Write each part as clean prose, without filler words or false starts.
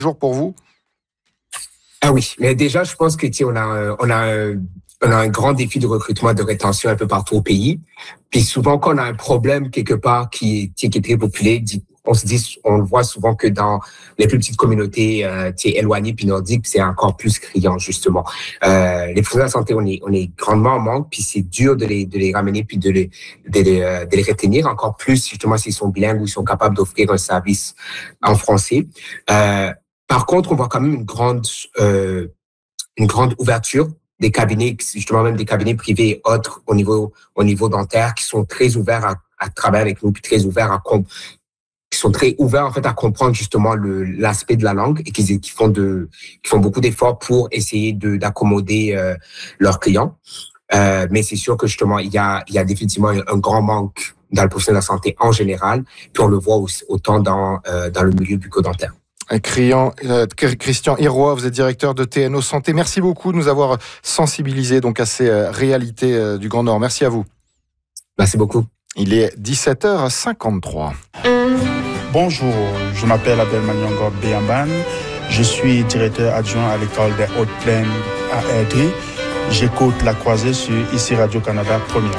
Jour pour vous? Ah oui, mais déjà, je pense que on a un grand défi de recrutement et de rétention un peu partout au pays. Puis souvent, quand on a un problème quelque part qui est très populaire, on le voit souvent que dans les plus petites communautés éloignées puis nordiques, c'est encore plus criant justement. Les professionnels de santé, on est grandement en manque, puis c'est dur de les ramener puis de les retenir encore plus justement s'ils sont bilingues ou ils sont capables d'offrir un service en français. Par contre, on voit quand même une grande ouverture des cabinets, justement même des cabinets privés et autres au niveau dentaire, qui sont très ouverts à travailler avec nous, puis très ouverts qui sont très ouverts en fait à comprendre justement l'aspect de la langue et qui font beaucoup d'efforts pour essayer d'accommoder leurs clients. Mais c'est sûr que justement il y a définitivement un grand manque dans le professionnel de la santé en général, puis on le voit autant dans le milieu bucco-dentaire. Christian Iroy, vous êtes directeur de TNO Santé. Merci beaucoup de nous avoir sensibilisés donc à ces réalités du Grand Nord. Merci à vous. Merci beaucoup. Il est 17h53. Bonjour, je m'appelle Abel Magnango Béamban. Je suis directeur adjoint à l'école des Hautes-Plaines à Airdrie. J'écoute La Croisée sur ICI Radio-Canada Première.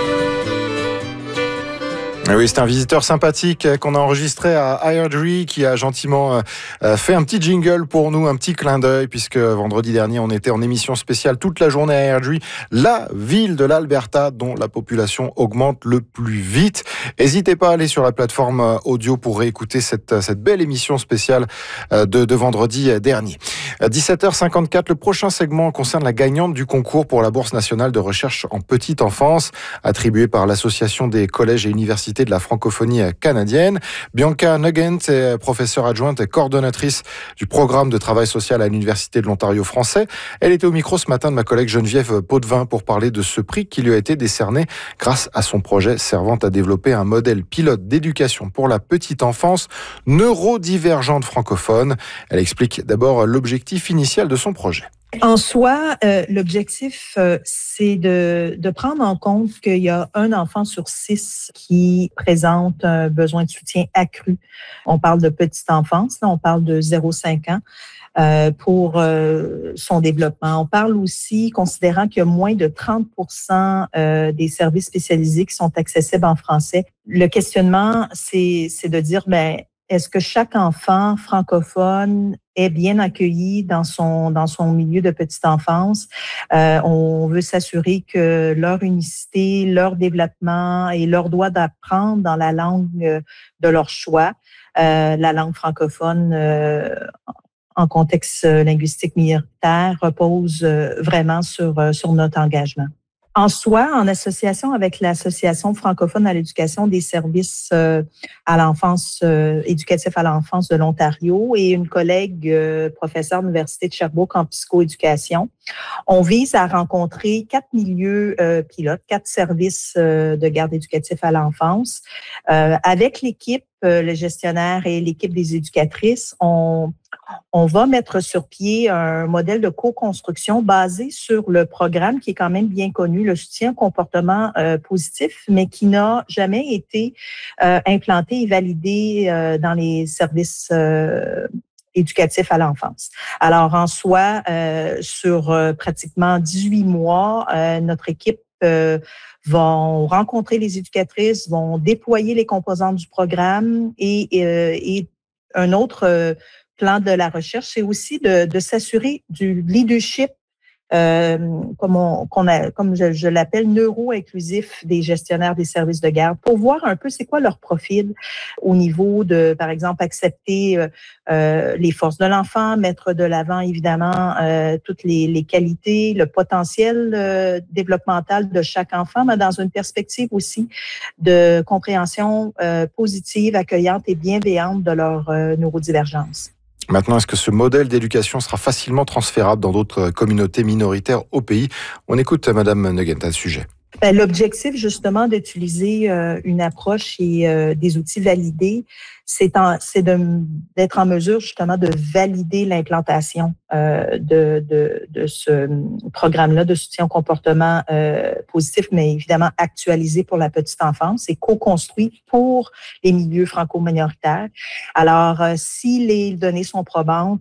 Oui, c'est un visiteur sympathique qu'on a enregistré à Airdrie qui a gentiment fait un petit jingle pour nous, un petit clin d'œil, puisque vendredi dernier, on était en émission spéciale toute la journée à Airdrie, la ville de l'Alberta dont la population augmente le plus vite. N'hésitez pas à aller sur la plateforme audio pour réécouter cette belle émission spéciale de vendredi dernier. 17h54, le prochain segment concerne la gagnante du concours pour la Bourse nationale de recherche en petite enfance, attribuée par l'Association des collèges et universités de la francophonie canadienne. Bianca Nugent est professeure adjointe et coordonnatrice du programme de travail social à l'Université de l'Ontario français. Elle était au micro ce matin de ma collègue Geneviève Potvin pour parler de ce prix qui lui a été décerné grâce à son projet servant à développer un modèle pilote d'éducation pour la petite enfance neurodivergente francophone. Elle explique d'abord l'objectif initial de son projet. En soi, l'objectif, c'est de prendre en compte qu'il y a un enfant sur 6 qui présente un besoin de soutien accru. On parle de petite enfance, là, on parle de 0,5 ans pour son développement. On parle aussi, considérant qu'il y a moins de 30% des services spécialisés qui sont accessibles en français. Le questionnement, c'est de dire, est-ce que chaque enfant francophone est bien accueilli dans son milieu de petite enfance? On veut s'assurer que leur unicité, leur développement et leur droit d'apprendre dans la langue de leur choix, la langue francophone en contexte linguistique minoritaire, repose vraiment sur notre engagement. En soi, en association avec l'Association francophone à l'éducation des services à l'enfance, éducatifs à l'enfance de l'Ontario et une collègue professeure de l'Université de Sherbrooke en psychoéducation, on vise à rencontrer 4 milieux pilotes, 4 services de garde éducatif à l'enfance. Avec l'équipe, le gestionnaire et l'équipe des éducatrices, on va mettre sur pied un modèle de co-construction basé sur le programme qui est quand même bien connu, le soutien au comportement positif, mais qui n'a jamais été implanté et validé dans les services éducatifs à l'enfance. Alors, en soi, sur pratiquement 18 mois, notre équipe vont rencontrer les éducatrices, vont déployer les composantes du programme et un autre plan de la recherche, c'est aussi de s'assurer du leadership, comme je l'appelle, neuro-inclusif des gestionnaires des services de garde, pour voir un peu c'est quoi leur profil au niveau de, par exemple, accepter les forces de l'enfant, mettre de l'avant, évidemment, toutes les qualités, le potentiel développemental de chaque enfant, mais dans une perspective aussi de compréhension positive, accueillante et bienveillante de leur neurodivergence. Maintenant, est-ce que ce modèle d'éducation sera facilement transférable dans d'autres communautés minoritaires au pays? On écoute Madame Nugent à ce sujet. L'objectif, justement, d'utiliser une approche et des outils validés, c'est d'être en mesure, justement, de valider l'implantation de ce programme-là de soutien au comportement positif, mais évidemment actualisé pour la petite enfance et co-construit pour les milieux franco-minoritaires. Alors, si les données sont probantes,